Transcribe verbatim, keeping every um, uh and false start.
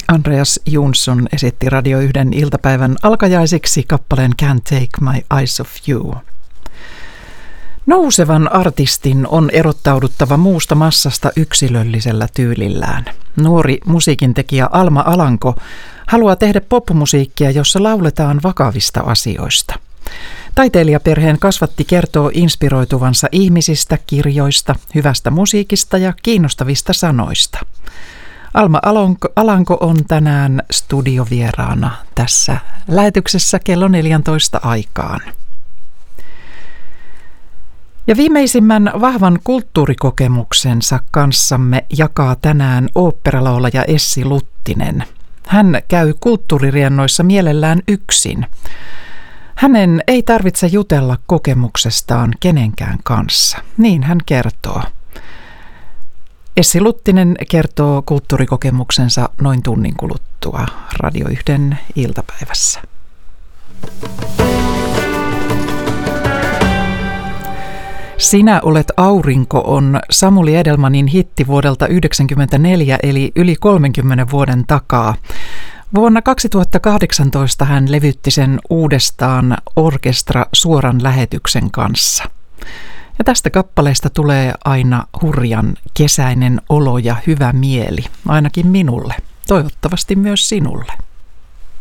Andreas Jonsson esitti Radio yhden iltapäivän alkajaisiksi kappaleen Can't Take My Eyes Off You. Nousevan artistin on erottauduttava muusta massasta yksilöllisellä tyylillään. Nuori musiikintekijä Alma Alanko haluaa tehdä popmusiikkia, jossa lauletaan vakavista asioista. Taiteilijaperheen kasvatti kertoo inspiroituvansa ihmisistä, kirjoista, hyvästä musiikista ja kiinnostavista sanoista. Alma Alanko, Alanko on tänään studiovieraana tässä lähetyksessä kello neljäntoista aikaan. Ja viimeisimmän vahvan kulttuurikokemuksensa kanssamme jakaa tänään oopperalaulaja Essi Luttinen. Hän käy kulttuuririennoissa mielellään yksin. Hänen ei tarvitse jutella kokemuksestaan kenenkään kanssa, niin hän kertoo. Essi Luttinen kertoo kulttuurikokemuksensa noin tunnin kuluttua Radio yhden iltapäivässä. Sinä olet aurinko on Samuli Edelmanin hitti vuodelta yhdeksänkymmentäneljä eli yli kolmenkymmenen vuoden takaa. Vuonna kaksituhattakahdeksantoista hän levytti sen uudestaan orkestra suoran lähetyksen kanssa. Ja tästä kappaleesta tulee aina hurjan kesäinen olo ja hyvä mieli, ainakin minulle, toivottavasti myös sinulle.